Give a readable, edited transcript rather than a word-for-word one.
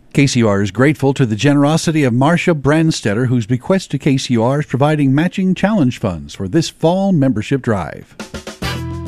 KCUR is grateful to the generosity of Marcia Brandstetter, whose bequest to KCUR is providing matching challenge funds for this fall membership drive.